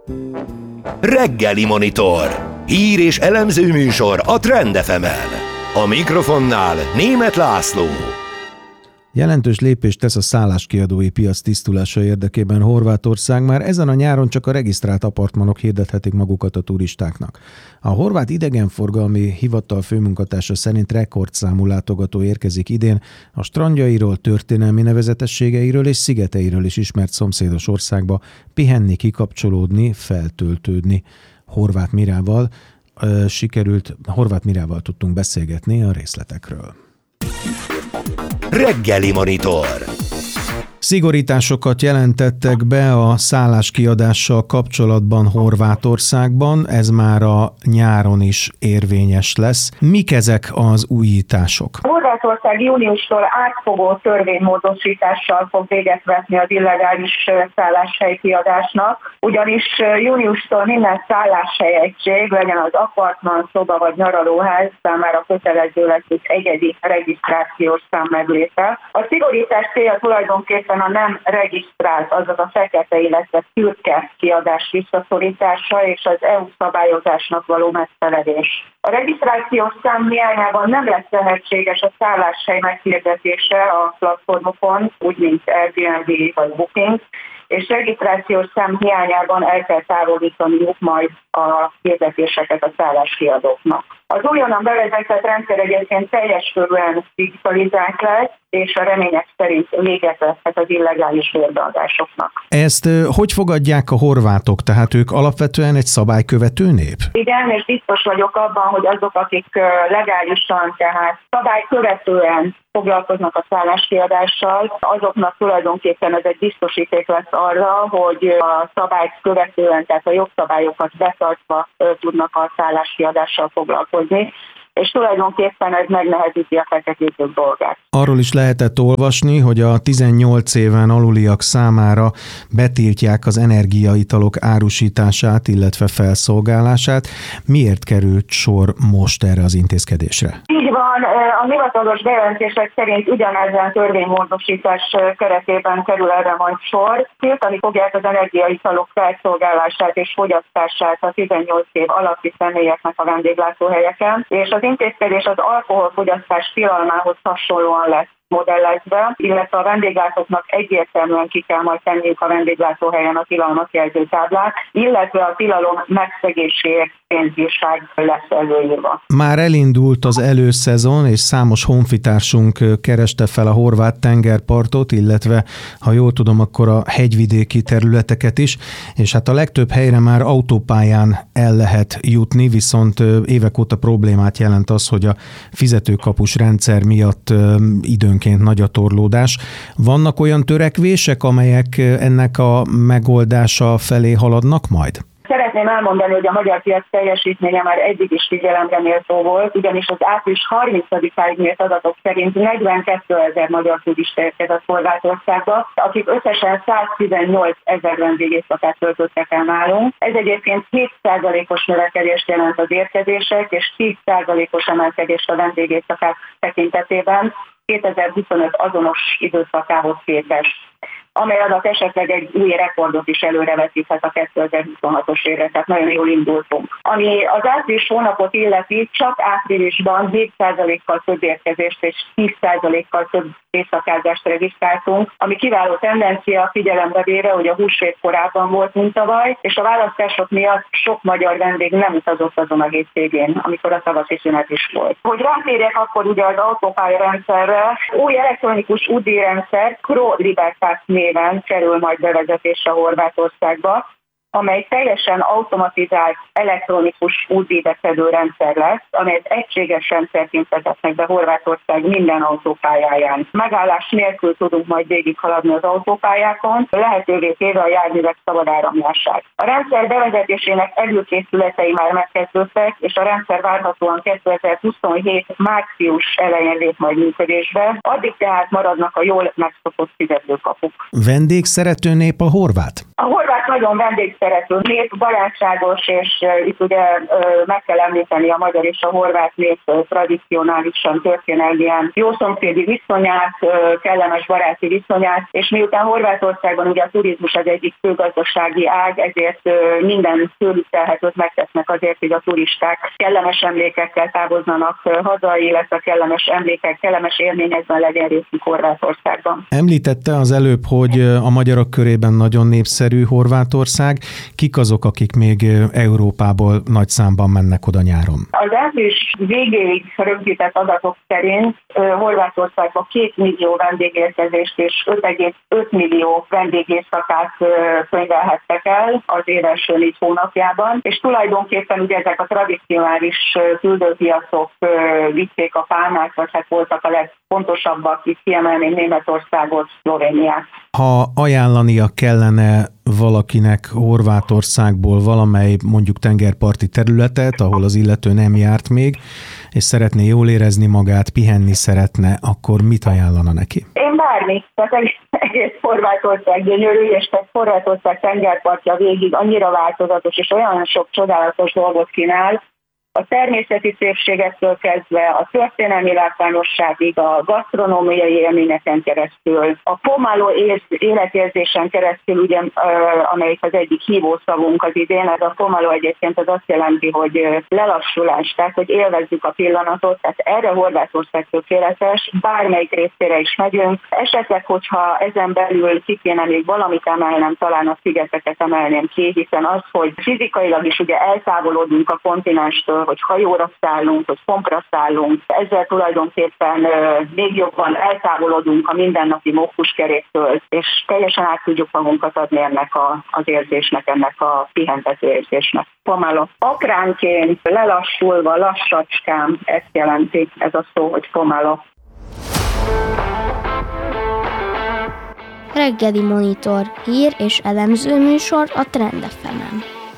Reggeli Monitor. Hír és elemző műsor a Trend FM-en. A mikrofonnál Németh László. Jelentős lépést tesz a szálláskiadói piac tisztulása érdekében Horvátország. Már ezen a nyáron csak a regisztrált apartmanok hirdethetik magukat a turistáknak. A horvát idegenforgalmi hivatal főmunkatársa szerint rekordszámú látogató érkezik idén a strandjairól, történelmi nevezetességeiről és szigeteiről is ismert szomszédos országba pihenni, kikapcsolódni, feltöltődni. Horváth Mirával tudtunk beszélgetni a részletekről. Reggeli Monitor. Szigorításokat jelentettek be a szálláskiadással kapcsolatban Horvátországban, ez már a nyáron is érvényes lesz. Mik ezek az újítások? Horvátország júniustól átfogó törvénymódosítással fog véget vetni az illegális szálláshelykiadásnak, ugyanis júniustól minden szálláshelyegység, legyen az apartman, szoba vagy nyaralóház számára kötelező lesz egy egyedi regisztrációs szám megléte. A szigorítás célja tulajdonképpen a nem regisztrált, azaz a fekete, illetve szürke kiadás visszaszorítása és az EU szabályozásnak való megfelelés. A regisztrációs szám hiányában nem lesz lehetséges a szálláshely meghirdetése a platformokon, úgy mint Airbnb vagy Booking, és regisztrációs szám hiányában el kell távolítaniuk majd a hirdetéseket a szálláskiadóknak. Az újonnan bevezetett rendszer egyébként teljes körűen digitalizált lesz, és a remények szerint véget vethet az illegális bérbeadásoknak. Ezt hogy fogadják a horvátok? Tehát ők alapvetően egy szabálykövető nép? Igen, és biztos vagyok abban, hogy azok, akik legálisan, tehát szabálykövetően foglalkoznak a szálláskiadással, azoknak tulajdonképpen ez egy biztosíték lesz arra, hogy a szabályt követően, tehát a jogszabályokat betartva tudnak a szálláskiadással foglalkozni, és tulajdonképpen ez megnehezíti a feketétők dolgát. Arról is lehetett olvasni, hogy a 18 éven aluliak számára betiltják az energiaitalok árusítását, illetve felszolgálását. Miért került sor most erre az intézkedésre? Így van, a hivatalos bejelentések szerint ugyanezen törvénymódosítás keretében kerül erre majd sor. Tiltani fogják az energiaitalok felszolgálását és fogyasztását a 18 év alatti személyeknek a vendéglátóhelyeken, és az intézkedés az alkoholfogyasztás tilalmához hasonlóan lesz modellezve, illetve a vendéglátóknak egyértelműen ki kell majd tenniük a vendéglátóhelyen a tilalmat jelző táblát, illetve a tilalom megszegéséért pénzbírság lesz előírva. Már elindult az előszezon, és számos honfitársunk kereste fel a horvát tengerpartot, illetve, ha jól tudom, akkor a hegyvidéki területeket is, és hát a legtöbb helyre már autópályán el lehet jutni, viszont évek óta problémát jelent az, hogy a fizetőkapus rendszer miatt időnként nagy a torlódás. Vannak olyan törekvések, amelyek ennek a megoldása felé haladnak majd? Szeretném elmondani, hogy a magyar piac teljesítménye már eddig is figyelemre méltó volt, ugyanis az április 30-áig mért adatok szerint 42 000 magyar turista érkezett Horvátországba, akik összesen 118 000 vendégészakát töltöttek el nálunk. Ez egyébként 7%-os növekedést jelent az érkezések, és 10%-os emelkedést a vendégészakák tekintetében 2025 azonos időszakához képest, amely adat esetleg egy új rekordot is előrevetíthet a 2026-os évre, tehát nagyon jól indultunk. Ami az április hónapot illeti, csak áprilisban 7%-kal több érkezést és 10%-kal több éjszakázást regisztráltunk, ami kiváló tendencia figyelembe véve, hogy a húsvét korábban volt, mint tavaly, és a választások miatt sok magyar vendég nem utazott azon a hétvégén, amikor a tavaszi szünet is volt. Hogy rátérjek akkor ugye az autópálya rendszerre, új elektronikus UDI-rendszer Pro Libertas néven kerül majd bevezetésre Horvátországba, amely teljesen automatizált elektronikus útdíjbeszedő rendszer lesz, amelyet egységes rendszerként vezetnek be Horvátország minden autópályáján. Megállás nélkül tudunk majd végighaladni az autópályákon, lehetővé téve a járművek szabad áramlását. A rendszer bevezetésének előkészületei már megkezdődtek, és a rendszer várhatóan 2027. március elején lép majd működésbe, addig tehát maradnak a jól megszokott fizetőkapuk. Vendégszerető nép a horvát? A horvát nagyon vendégszerető szerető nép, barátságos, és itt ugye meg kell említeni a magyar és a horvát nép tradicionálisan történelmien jó szomszédi viszonyát, kellemes baráti viszonyát, és miután Horvátországban ugye a turizmus az egyik fő gazdasági ág, ezért minden tőlük telhetőt megtesznek azért, hogy a turisták kellemes emlékekkel távozzanak haza, illetve kellemes emlékek, kellemes élményekben legyen részük Horvátországban. Említette az előbb, hogy a magyarok körében nagyon népszerű Horvátország. Kik azok, akik még Európából nagy számban mennek oda nyáron? Az április végéig rögzített adatok szerint Horvátországban 2 millió vendégérkezést és 5,5 millió vendégészakát könyvelhettek el az év első 4 hónapjában, és tulajdonképpen ugye ezek a tradicionális küldőpiacok vitték a pálmát, vagy hát voltak a legfontosabbak, itt kiemelném Németországot, Szlovéniát. Ha ajánlania kellene valakinek Horvátországból valamely mondjuk tengerparti területet, ahol az illető nem járt még, és szeretné jól érezni magát, pihenni szeretne, akkor mit ajánlana neki? Én bármit, tehát egész Horvátország gyönyörű, és tehát Horvátország tengerpartja végig annyira változatos, és olyan sok csodálatos dolgot kínál, a természeti szépségektől kezdve, a történelmi látványosságig, a gasztronómiai élményeken keresztül, a Pomalo életérzésen keresztül, ugye, amelyik az egyik hívószavunk az idén, ez a Pomalo egyébként az azt jelenti, hogy lelassulás, tehát hogy élvezzük a pillanatot, tehát erre Horvátország tökéletes, bármelyik részére is megyünk. Esetleg, hogyha ezen belül ki kéne még valamit emelnem, talán a szigeteket emelném ki, hiszen az, hogy fizikailag is ugye eltávolodunk a kontinenstől, hogy hajóra szállunk, hogy kompra szállunk. Ezzel tulajdonképpen még jobban eltávolodunk a mindennapi mókuskeréktől, és teljesen át tudjuk magunkat adni ennek az érzésnek, ennek a pihentető érzésnek. Pomalo. Akránként, lelassulva, lassacskán, ezt jelenti ez a szó, hogy pomalo. Reggeli Monitor, hír és elemző műsor a Trend FM-en.